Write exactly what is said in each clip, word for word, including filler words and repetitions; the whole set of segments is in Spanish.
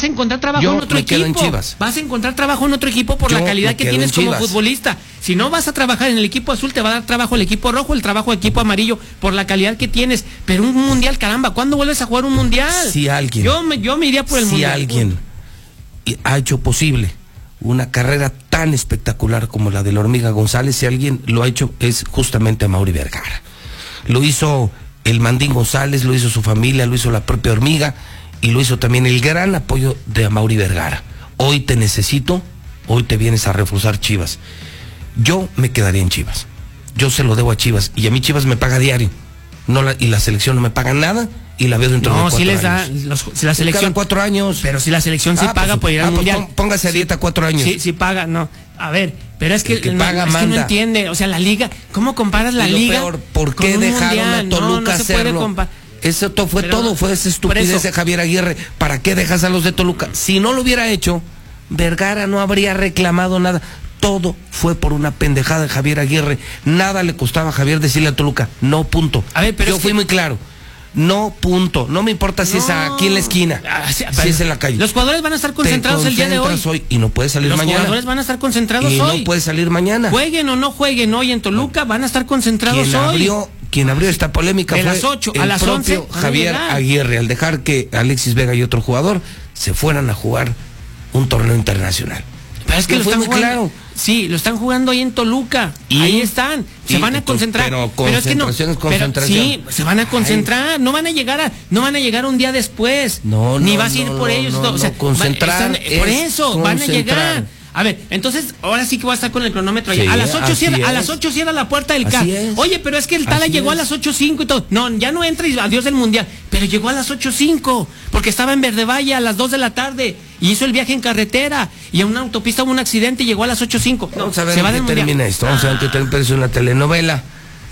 vas a encontrar trabajo Yo en otro me quedo equipo. en Chivas. Vas a encontrar trabajo en otro equipo por Yo la calidad me que quedo tienes en como Chivas. futbolista. Si no vas a trabajar en el equipo azul, te va a dar trabajo el equipo rojo, el trabajo del equipo amarillo, por la calidad que tienes. Pero un mundial, caramba, ¿cuándo vuelves a jugar un mundial? Si alguien, yo me, yo me iría por el si mundial. Si alguien ha hecho posible una carrera tan espectacular como la de la Hormiga González, si alguien lo ha hecho, es justamente Amaury Vergara. Lo hizo el Mandín González, lo hizo su familia, lo hizo la propia Hormiga, y lo hizo también el gran apoyo de Amaury Vergara. Hoy te necesito, hoy te vienes a reforzar Chivas. Yo me quedaría en Chivas. Yo se lo debo a Chivas, y a mí Chivas me paga diario. No la, y la selección no me paga nada, y la veo dentro no, de cuatro si les años. da, los, si la selección... Cada cuatro años. Pero si la selección sí ah, paga pues, por ir ah, al pues mundial. Póngase a dieta cuatro años. Sí, sí paga, no. A ver, pero es que, que no, paga, es que no manda. entiende, o sea, la liga, ¿cómo comparas la y lo liga? Peor, ¿por qué con un dejaron mundial? a Toluca no, no se puede hacerlo? compa- Eso to fue Pero, todo, fue esa estupidez de Javier Aguirre. ¿Para qué dejas a los de Toluca? Si no lo hubiera hecho, Vergara no habría reclamado nada. Todo fue por una pendejada de Javier Aguirre. Nada le costaba a Javier decirle a Toluca, no, punto. A ver, pero yo es fui que... muy claro. No, punto. No me importa si no. es aquí en la esquina, Ah, sí, si es en la calle. Los jugadores van a estar concentrados Te el día de hoy. hoy. Y no puedes salir los mañana. Los jugadores van a estar concentrados y hoy. no puedes salir mañana. Jueguen o no jueguen hoy en Toluca, van a estar concentrados quien hoy. Abrió, quien abrió esta polémica de fue las ocho, el a las propio once, Javier Aguirre, al dejar que Alexis Vega y otro jugador se fueran a jugar un torneo internacional. Pero es que Yo lo fui están muy jugando. claro. Sí, lo están jugando ahí en Toluca. ¿Y? Ahí están. Se ¿Y? van a Entonces, concentrar. pero es que no. concentración es Pero, concentración. sí, se van a concentrar. Ay. No van a llegar a, no van a llegar un día después. No, Ni no, vas a ir no, por no, ellos. no, No, o sea, no, concentrar están, por eso van a concentrar. llegar. A ver, entonces ahora sí que voy a estar con el cronómetro allá. Sí, a las ocho cierra, es. a las ocho cierra la puerta del C A. Oye, pero es que el Tala así llegó es. a las ocho cinco y todo. No, ya no entra y adiós del mundial. Pero llegó a las ocho cinco porque estaba en Verde Valle a las dos de la tarde y hizo el viaje en carretera y en una autopista hubo un accidente y llegó a las ocho cinco. No, vamos a ver se va en del qué mundial. termina esto. Vamos a ver en qué termina. Es una telenovela.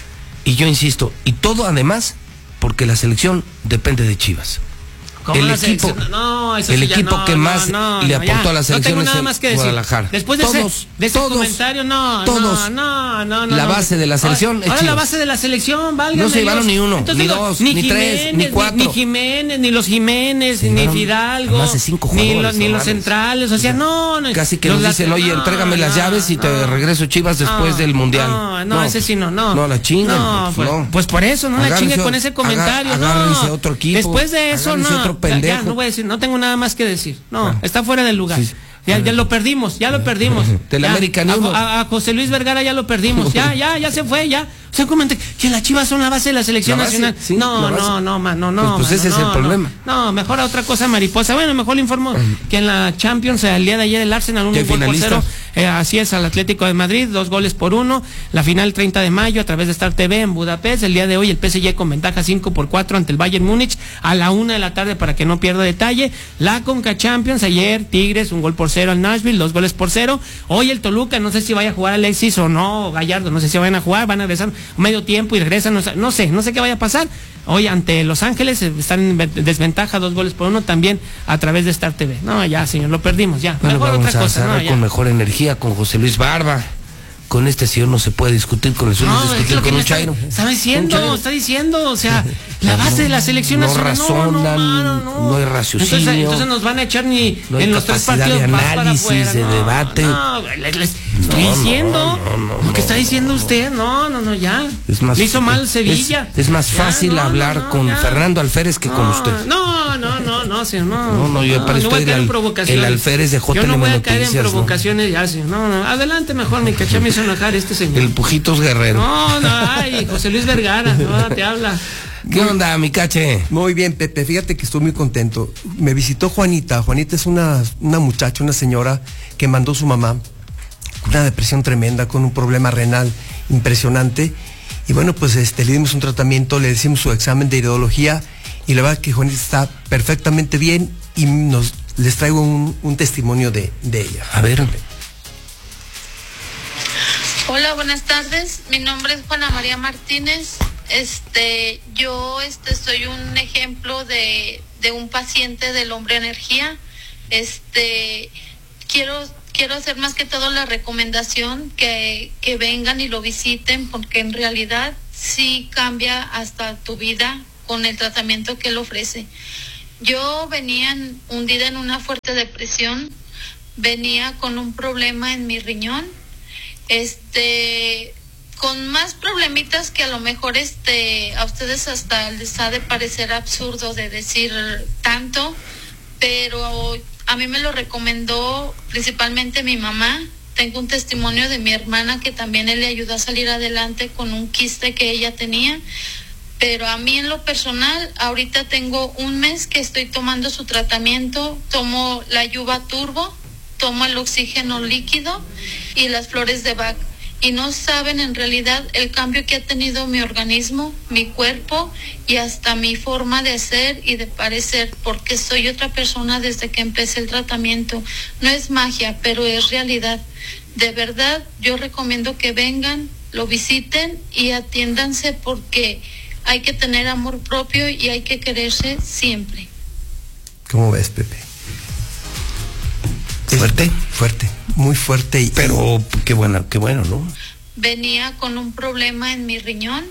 Y yo insisto, y todo además porque la selección depende de Chivas. El la equipo, no, eso el sí ya equipo no, que no, más no, le no, aportó ya. a la selección no tengo es nada el más que decir. Guadalajara. Después de todos, ese, de ese todos, comentario, no, todos. no, no, no. La no, base de la selección ahora, es ahora la Chivas. base de la selección, válgame No se llevaron Dios. ni uno, Entonces, ni digo, dos, ni ni tres, Jiménez, ni cuatro. Ni, ni Jiménez, ni los Jiménez, ni Fidalgo, más de cinco ni, jugadores, los, ni no los mames. centrales, o sea, no, no. Casi que los nos dicen, lat- oye, no, entrégame las no, llaves y te no. regreso Chivas después No, del Mundial. No, no, ese sí no, no. No, la chingan. No, pues, no. pues por eso, no la Agárrense chingue con o- ese comentario, aga- no. agárrense a otro equipo, Después de eso, agárrense no. otro Ya, pendejo. ya, no voy a decir, no tengo nada más que decir. No, Ah. está fuera del lugar. Sí. Ya, ya lo perdimos, ya lo perdimos. Del Ya, América a, Nuevo. a, a José Luis Vergara ya lo perdimos. Ya, ya, ya se fue, ya. O sea, comenté que las Chivas son la base de la selección La base, nacional. sí, no, la base. no, no, man, no, no. Pues, pues mano, ese es no, el problema. No, no, mejor a otra cosa mariposa. Bueno, mejor le informo que en la Champions, el día de ayer, el Arsenal un ¿Qué gol por finalista? cero. Eh, así es, al Atlético de Madrid, dos goles por uno. La final treinta de mayo a través de Star T V en Budapest. El día de hoy el P S G con ventaja cinco por cuatro ante el Bayern Múnich a la una de la tarde para que no pierda detalle. La Conca Champions ayer, Tigres, un gol por cero al Nashville, dos goles por cero. Hoy el Toluca, no sé si vaya a jugar Alexis o no, Gallardo, no sé si vayan a jugar, van a regresar medio tiempo y regresan, no sé, no sé, no sé qué vaya a pasar. Hoy ante Los Ángeles eh, están en desventaja, dos goles por uno también a través de Star T V. No, ya, señor, lo perdimos, ya. Bueno, Mejor vamos otra a cosa, cerrar no, ya. con mejor energía, con José Luis Barba. Con este señor no se puede discutir, con el suyo No, no, es discutir lo que con me un está, chairo. está Un diciendo, chairo. está diciendo, o sea, la base de la selección no nacional. razonan, no, no, mano, no. no hay raciocinio. Entonces, entonces nos van a echar ni no hay en los tres capacidad partidos de más para análisis, afuera. de no, debate. No, les, les estoy No, diciendo no, no, no, lo que está no, diciendo no. usted. No, no, no, ya. Es más, Le hizo mal Sevilla. Es, es más Ya, fácil no, hablar no, no, con ya. Fernando Alférez que no, con usted. No, no, no, no, señor, no. No, no, yo para no voy usted a caer el- en provocaciones. el Alférez de J L M Yo no voy a caer en Noticias, ¿no? provocaciones ya, señor. No, no, adelante mejor, mi caché me hizo enojar este señor. El Pujitos Guerrero. No, no, ay, José Luis Vergara, no, te habla. ¿Qué onda, mi cache? Muy bien, Pepe, fíjate que estoy muy contento. Me visitó Juanita. Juanita es una, una muchacha, una señora que mandó su mamá con una depresión tremenda, con un problema renal impresionante. Y bueno, pues este, le dimos un tratamiento, le hicimos su examen de iridología y la verdad que Juanita está perfectamente bien y nos les traigo un, un testimonio de, de ella. A ver. Hola, buenas tardes. Mi nombre es Juana María Martínez. Este, yo este soy un ejemplo de, de un paciente del Hombre Energía. Este, quiero quiero hacer más que todo la recomendación que, que vengan y lo visiten, porque en realidad sí cambia hasta tu vida con el tratamiento que él ofrece. Yo venía en- hundida en una fuerte depresión, venía con un problema en mi riñón, este, con más problemitas que a lo mejor este, a ustedes hasta les ha de parecer absurdo de decir tanto, pero a mí me lo recomendó principalmente mi mamá. Tengo un testimonio de mi hermana que también él le ayudó a salir adelante con un quiste que ella tenía. Pero a mí en lo personal, ahorita tengo un mes que estoy tomando su tratamiento, tomo la Yuba Turbo, tomo el oxígeno líquido y las flores de Bach. Y no saben en realidad el cambio que ha tenido mi organismo, mi cuerpo y hasta mi forma de ser y de parecer, porque soy otra persona desde que empecé el tratamiento. No es magia, pero es realidad. De verdad, yo recomiendo que vengan, lo visiten y atiéndanse porque hay que tener amor propio y hay que quererse siempre. ¿Cómo ves, Pepe? Fuerte. Fuerte, muy fuerte. Y, Pero qué bueno, qué bueno, ¿no? Venía con un problema en mi riñón,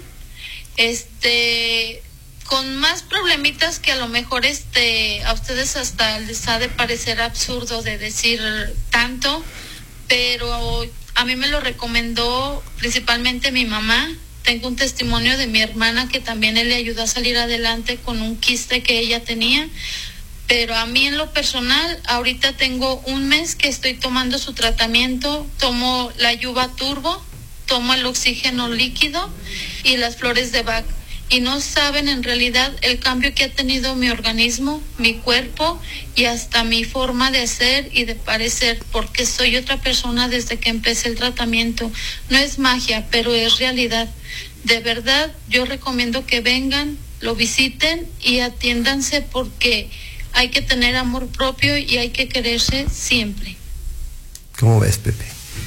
este, con más problemitas que a lo mejor este, a ustedes hasta les ha de parecer absurdo de decir tanto, pero a mí me lo recomendó principalmente mi mamá. Tengo un testimonio de mi hermana que también él le ayudó a salir adelante con un quiste que ella tenía. Pero a mí en lo personal, ahorita tengo un mes que estoy tomando su tratamiento, tomo la Yuba Turbo, tomo el oxígeno líquido y las flores de Bach. Y no saben en realidad el cambio que ha tenido mi organismo, mi cuerpo y hasta mi forma de ser y de parecer, porque soy otra persona desde que empecé el tratamiento. No es magia, pero es realidad. De verdad, yo recomiendo que vengan, lo visiten y atiéndanse porque hay que tener amor propio y hay que quererse siempre. ¿Cómo ves, Pepe?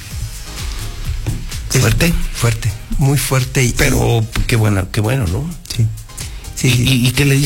Fuerte. Fuerte, muy fuerte. Y, Pero qué bueno, qué bueno, ¿no? sí. Sí, ¿Y, sí. y, y qué le dice?